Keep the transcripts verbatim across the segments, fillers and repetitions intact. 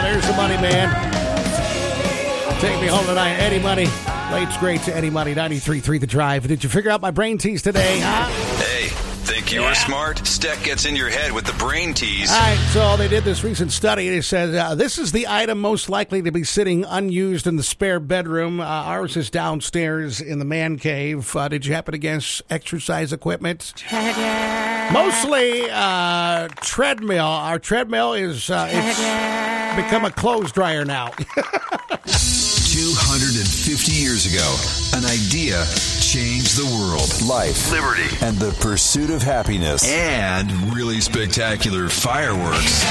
there's the money, man. Take me home tonight, Eddie Money. Late's great to Eddie Money, ninety-three point three The Drive. Did you figure out my brain tease today, huh? Hey, think you yeah. were smart? Steck gets in your head with the brain tease. All right, so they did this recent study. They said uh, this is the item most likely to be sitting unused in the spare bedroom. Uh, ours is downstairs in the man cave. Uh, did you happen to guess exercise equipment? Mostly uh, treadmill. Our treadmill is uh, it's become a clothes dryer now. two hundred fifty years ago, an idea changed the world. Life, liberty, and the pursuit of happiness. And really spectacular fireworks.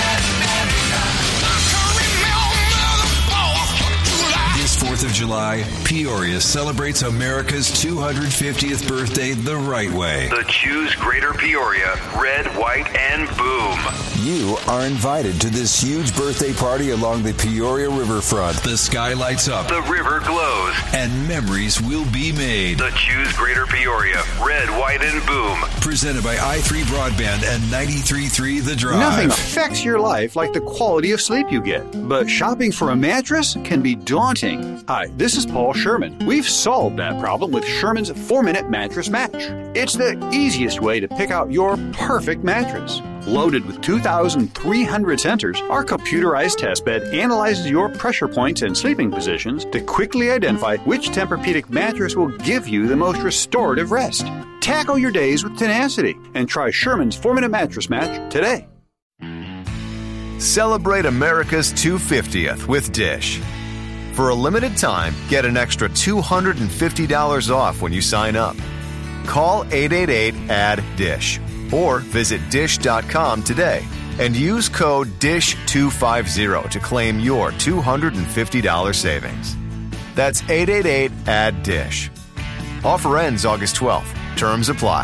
This fourth of July, Peoria celebrates America's two hundred fiftieth birthday the right way. The Choose Greater Peoria, red, white, and boom. You are invited to this huge birthday party along the Peoria riverfront. The sky lights up. The river glows. And memories will be made. The Choose Greater Peoria, red, white, and boom. Presented by I three Broadband and ninety-three point three The Drive. Nothing affects your life like the quality of sleep you get. But shopping for a mattress can be daunting. Hi, this is Paul Sherman. We've solved that problem with Sherman's four-minute mattress match. It's the easiest way to pick out your perfect mattress. Loaded with two thousand three hundred sensors, our computerized test bed analyzes your pressure points and sleeping positions to quickly identify which Tempur-Pedic mattress will give you the most restorative rest. Tackle your days with tenacity and try Sherman's four-minute mattress match today. Celebrate America's two hundred fiftieth with Dish. For a limited time, get an extra two hundred fifty dollars off when you sign up. Call eight eight eight, A D D I S H or visit dish dot com today and use code D I S H two fifty to claim your two hundred fifty dollars savings. That's eight eight eight, A D D I S H. Offer ends August twelfth. Terms apply.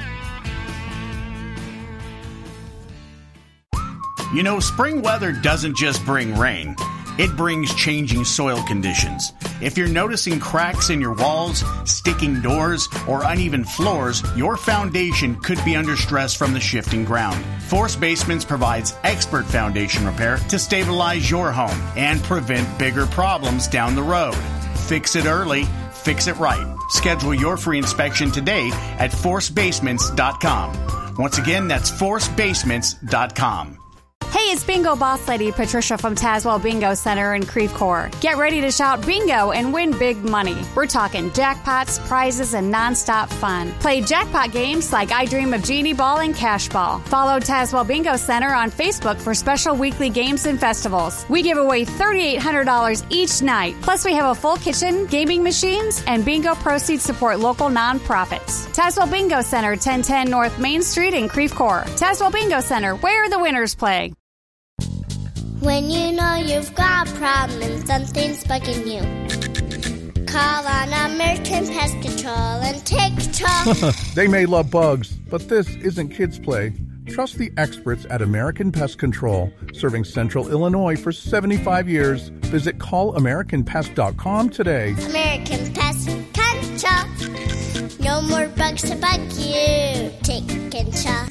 You know, spring weather doesn't just bring rain. It brings changing soil conditions. If you're noticing cracks in your walls, sticking doors, or uneven floors, your foundation could be under stress from the shifting ground. Force Basements provides expert foundation repair to stabilize your home and prevent bigger problems down the road. Fix it early, fix it right. Schedule your free inspection today at force basements dot com. Once again, that's force basements dot com. Hey, it's Bingo Boss Lady Patricia from Tazewell Bingo Center in Creve Coeur. Get ready to shout bingo and win big money. We're talking jackpots, prizes, and nonstop fun. Play jackpot games like I Dream of Genie Ball and Cash Ball. Follow Tazewell Bingo Center on Facebook for special weekly games and festivals. We give away three thousand eight hundred dollars each night. Plus, we have a full kitchen, gaming machines, and bingo proceeds support local nonprofits. Tazewell Bingo Center, ten ten North Main Street in Creve Coeur. Tazewell Bingo Center, where the winners play. When you know you've got a problem and something's bugging you, call on American Pest Control and take control. They may love bugs, but this isn't kids' play. Trust the experts at American Pest Control, serving Central Illinois for seventy-five years. Visit call american pest dot com today. American Pest Control. No more bugs to bug you. Take control.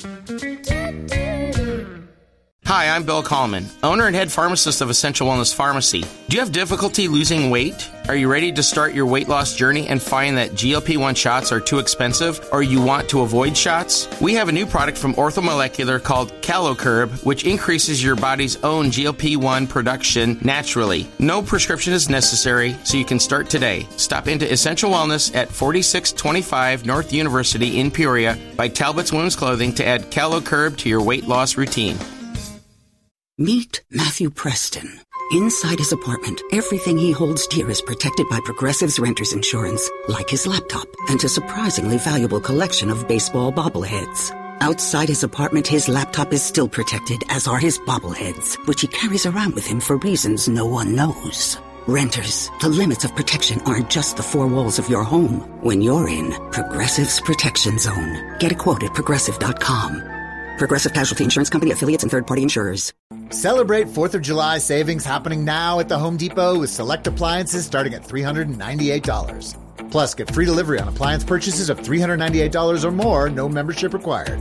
Hi, I'm Bill Kallman, owner and head pharmacist of Essential Wellness Pharmacy. Do you have difficulty losing weight? Are you ready to start your weight loss journey and find that G L P one shots are too expensive, or you want to avoid shots? We have a new product from Orthomolecular called CaloCurb, which increases your body's own G L P one production naturally. No prescription is necessary, so you can start today. Stop into Essential Wellness at forty-six twenty-five North University in Peoria by Talbot's Women's Clothing to add CaloCurb to your weight loss routine. Meet Matthew Preston. Inside his apartment, everything he holds dear is protected by Progressive's Renter's Insurance, like his laptop and a surprisingly valuable collection of baseball bobbleheads. Outside his apartment, his laptop is still protected, as are his bobbleheads, which he carries around with him for reasons no one knows. Renters, the limits of protection aren't just the four walls of your home. When you're in Progressive's Protection Zone. Get a quote at progressive dot com. Progressive Casualty Insurance Company, affiliates, and third-party insurers. Celebrate fourth of July savings happening now at the Home Depot with select appliances starting at three hundred ninety-eight dollars. Plus, get free delivery on appliance purchases of three hundred ninety-eight dollars or more, no membership required.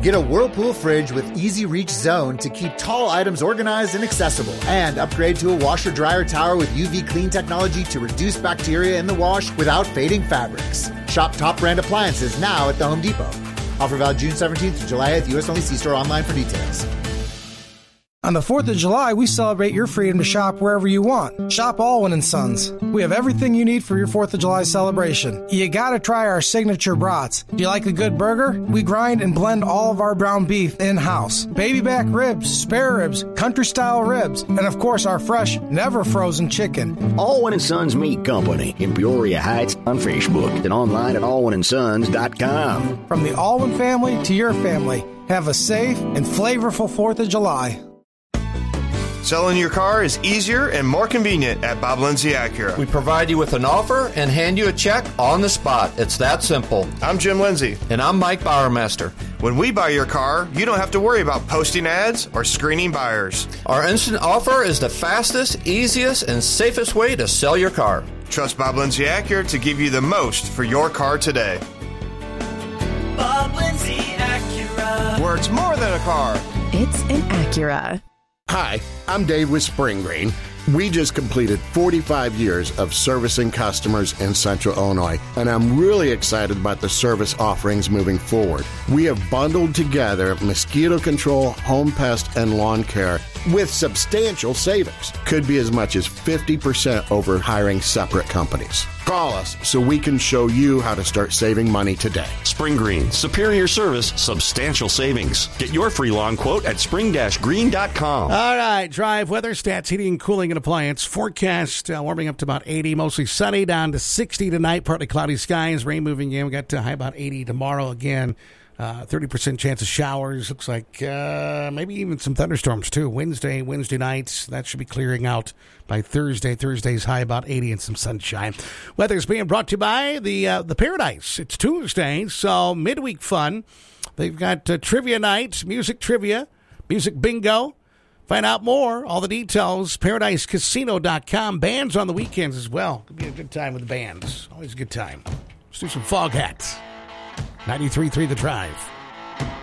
Get a Whirlpool fridge with easy reach zone to keep tall items organized and accessible. And upgrade to a washer dryer tower with U V clean technology to reduce bacteria in the wash without fading fabrics. Shop top brand appliances now at the Home Depot. Offer valid June seventeenth to July eighth, U S only. See store online for details. On the fourth of July, we celebrate your freedom to shop wherever you want. Shop Alwyn and Sons. We have everything you need for your fourth of July celebration. You gotta try our signature brats. Do you like a good burger? We grind and blend all of our ground beef in-house. Baby back ribs, spare ribs, country-style ribs, and of course our fresh, never-frozen chicken. Alwyn and Sons Meat Company in Peoria Heights on Facebook and online at alwyn and sons dot com. From the Alwyn family to your family, have a safe and flavorful fourth of July. Selling your car is easier and more convenient at Bob Lindsay Acura. We provide you with an offer and hand you a check on the spot. It's that simple. I'm Jim Lindsay. And I'm Mike Bowermaster. When we buy your car, you don't have to worry about posting ads or screening buyers. Our instant offer is the fastest, easiest, and safest way to sell your car. Trust Bob Lindsay Acura to give you the most for your car today. Bob Lindsay Acura. Where it's more than a car. It's an Acura. Hi, I'm Dave with Spring Green. We just completed forty-five years of servicing customers in Central Illinois, and I'm really excited about the service offerings moving forward. We have bundled together mosquito control, home pest, and lawn care with substantial savings. Could be as much as fifty percent over hiring separate companies. Call us so we can show you how to start saving money today. Spring Green, superior service, substantial savings. Get your free lawn quote at spring dash green dot com. All right, drive weather stats, heating and cooling and appliance. Forecast uh, warming up to about eighty, mostly sunny, down to sixty tonight, partly cloudy skies, rain moving in. We got to high about eighty tomorrow again. Uh, thirty percent chance of showers. Looks like uh, maybe even some thunderstorms, too. Wednesday, Wednesday nights. That should be clearing out by Thursday. Thursday's high about eighty and some sunshine. Weather's being brought to you by the uh, the Paradise. It's Tuesday, so midweek fun. They've got uh, trivia night, music trivia, music bingo. Find out more, all the details, paradise casino dot com. Bands on the weekends as well. Could be a good time with the bands. Always a good time. Let's do some Fog Hats. ninety-three point three The Drive.